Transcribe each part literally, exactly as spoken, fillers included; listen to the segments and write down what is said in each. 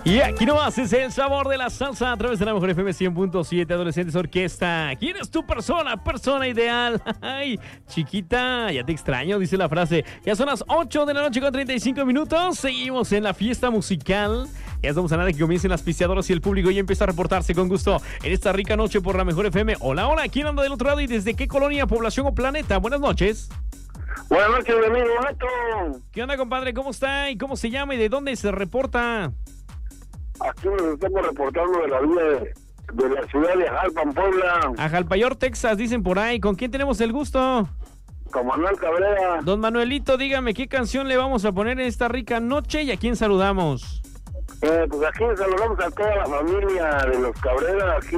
Y aquí nomás es el sabor de la salsa a través de la Mejor F M cien punto siete, Adolescentes Orquesta. ¿Quién es tu persona? Persona ideal. Ay, chiquita, ya te extraño, dice la frase. Ya son las ocho de la noche con treinta y cinco minutos. Seguimos en la fiesta musical. Ya estamos a nada de que comiencen las pisteadoras y el público ya empieza a reportarse con gusto en esta rica noche por la Mejor F M. Hola, hola, ¿quién anda del otro lado y desde qué colonia, población o planeta? Buenas noches. Buenas noches, mi amigo Beto. ¿Qué onda, compadre? ¿Cómo está? ¿Y cómo se llama y de dónde se reporta? Aquí nos estamos reportando de la vía de, de la ciudad de Jalpan, Puebla. A Jalpayor, Texas, dicen por ahí. ¿Con quién tenemos el gusto? Con Manuel Cabrera. Don Manuelito, dígame, ¿qué canción le vamos a poner en esta rica noche y a quién saludamos? Eh, pues aquí saludamos a toda la familia de los Cabrera, aquí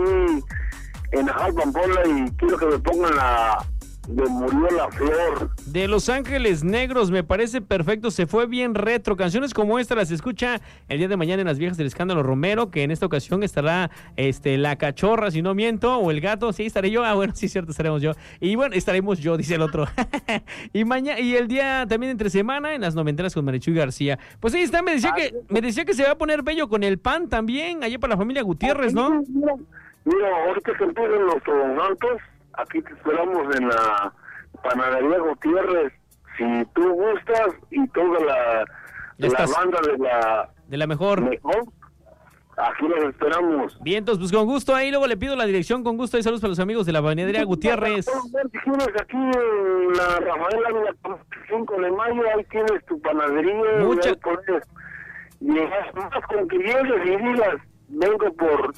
en Jalpan, Puebla, y quiero que me pongan la de Murió la Flor. De Los Ángeles Negros, me parece perfecto, se fue bien retro. Canciones como esta las escucha el día de mañana en Las Viejas del Escándalo Romero, que en esta ocasión estará este la cachorra, si no miento, o el gato, sí, estaré yo. Ah, bueno, sí, cierto, estaremos yo. Y bueno, estaremos yo, dice el otro. y mañana, y el día también entre semana en Las Noventeras con Marichuy García. Pues ahí está, me decía que, me decía que se va a poner bello con el pan también, allá para la familia Gutiérrez, ¿no? Mira, mira, ahorita que empiezan los tronantos, aquí te esperamos en la panadería Gutiérrez, si tú gustas, y toda la, la banda de la de la mejor. mejor, aquí los esperamos. Bien, entonces, pues con gusto ahí, luego le pido la dirección con gusto y saludos para los amigos de la panadería Gutiérrez. Si quieres, aquí en la Rafael Ávila cinco de mayo, ahí tienes tu panadería. Mucha... Y puedes llegar más con que llegues y digas, vengo por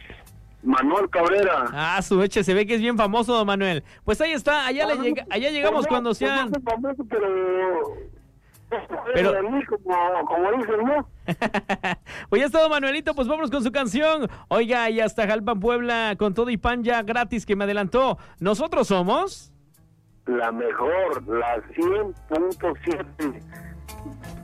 Manuel Cabrera. Ah, su eche, se ve que es bien famoso, don Manuel. Pues ahí está, allá, le llega, allá llegamos no, cuando sean... No famoso, pero... Pero... Como, como dicen, ¿no? Pues ya está, don Manuelito, pues vámonos con su canción. Oiga, y hasta Jalpan, Puebla, con todo y pan ya gratis que me adelantó. Nosotros somos... La mejor, la cien punto siete.